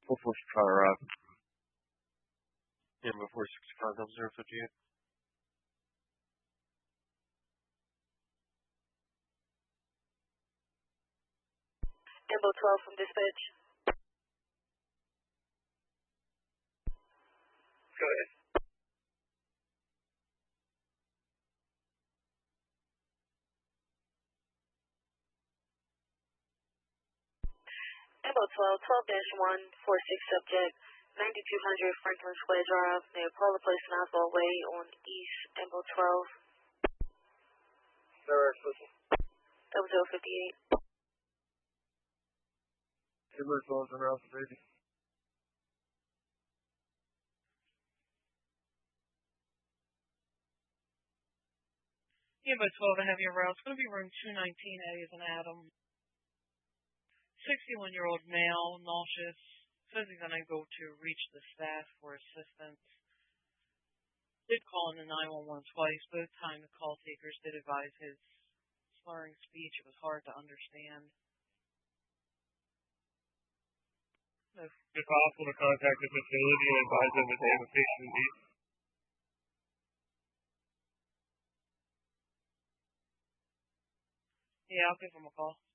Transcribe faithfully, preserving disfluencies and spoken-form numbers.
Before Chicago Rock. Yeah, before sixty-five double zero fifty-eight. Ambo twelve from dispatch. Go ahead. Ambo twelve, twelve dash one, four six subject, ninety-two hundred Franklin Square Drive, near Polar Place and Oswald Way on East Ambo twelve. Sir, listen. double zero fifty-eight. Ambo twelve and Ralph Baby. Ambo twelve, I have your route. It's going to be room two nineteen A as an Adam. sixty-one-year-old male, nauseous, says he's unable to reach the staff for assistance. Did call in the nine one one twice. Both times the call takers did advise his slurring speech. It was hard to understand. No. If possible, to contact the facility and advise them that they have a patient in need. Yeah, I'll give him a call.